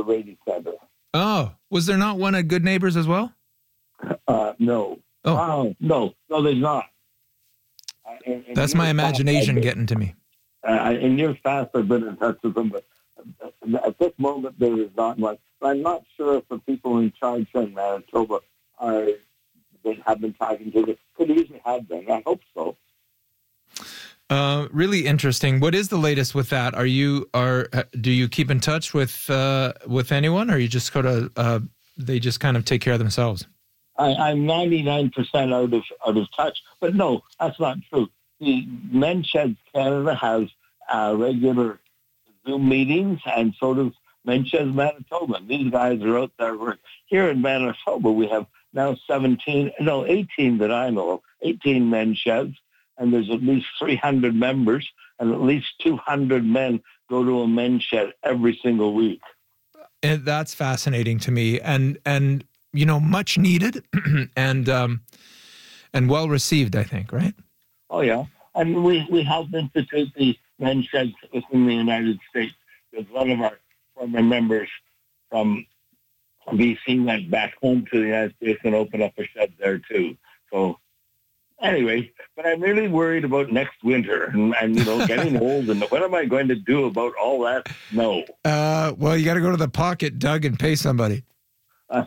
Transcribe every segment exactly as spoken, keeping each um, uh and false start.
the Rady Center. Oh, was there not one at Good Neighbors as well? Uh, no. Oh. oh, no, no, there's not. Uh, in, in That's my imagination past, getting to me. Uh, in years past, I've been in touch with them, but at this moment, there is not much. I'm not sure if the people in charge in Manitoba are they have been talking to them. Could easily have been. I hope so. Uh, really interesting. What is the latest with that? Are you are do you keep in touch with uh, with anyone, or you just go to uh, they just kind of take care of themselves? I, I'm ninety-nine percent out of out of touch, but no, that's not true. The Men's Sheds Canada has uh, regular Zoom meetings, and so does Men's Sheds Manitoba. These guys are out there. We're here in Manitoba. We have now seventeen, no, eighteen that I know of, eighteen Men's Sheds, and there's at least three hundred members, and at least two hundred men go to a men's shed every single week. And that's fascinating to me, and and you know, much needed, and um, and well received, I think, right? Oh yeah, and we we helped institute the men's sheds within the United States. Because one of our former members from B C went back home to the United States and opened up a shed there too. So anyway, but I'm really worried about next winter and, and you know, getting old, and what am I going to do about all that snow? Uh, well, you got to go to the pocket, Doug, and pay somebody. As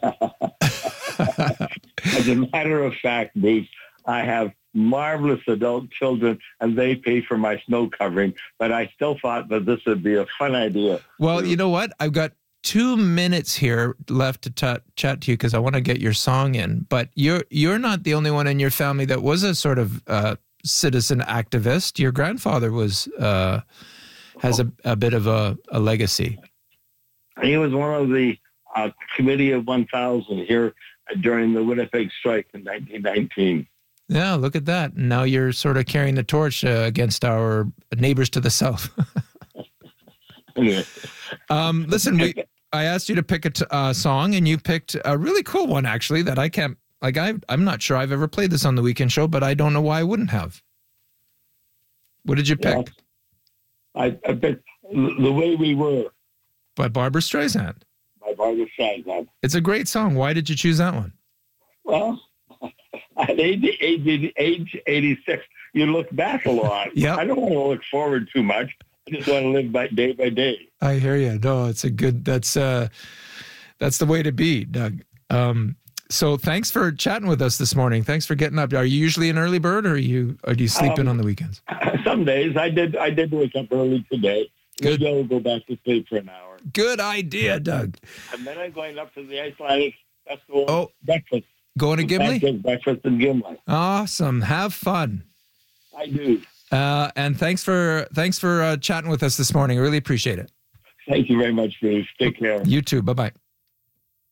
a matter of fact, Bruce, I have marvelous adult children, and they pay for my snow covering, but I still thought that this would be a fun idea. Well, you know what? I've got two minutes here left to t- chat to you because I want to get your song in, but you're you're not the only one in your family that was a sort of uh, citizen activist. Your grandfather was uh, has a, a bit of a, a legacy. He was one of the uh, Committee of one thousand here during the Winnipeg strike in nineteen nineteen. Yeah, look at that. Now you're sort of carrying the torch uh, against our neighbors to the south. um, listen, we, I asked you to pick a t- uh, song, and you picked a really cool one, actually, that I can't, like, I, I'm not sure I've ever played this on the Weekend Show, but I don't know why I wouldn't have. What did you pick? Yeah. I, I picked The Way We Were. By Barbra Streisand. By Barbra Streisand. It's a great song. Why did you choose that one? Well, at age, age, age eighty-six, you look back a lot. Yep. I don't want to look forward too much. I just want to live by day by day. I hear you. No, it's a good, that's uh, that's the way to be, Doug. Um, so thanks for chatting with us this morning. Thanks for getting up. Are you usually an early bird, or are you, or do you sleep um, in on the weekends? Some days. I did I did wake up early today. Good. Maybe I'll go back to sleep for an hour. Good idea, Doug. And then I'm going up to the Icelandic Festival oh, breakfast. Going to Gimli? Breakfast in Gimli. Awesome. Have fun. I do. Uh, and thanks for thanks for uh, chatting with us this morning. Really appreciate it. Thank you very much, Bruce. Take care. You too. Bye-bye.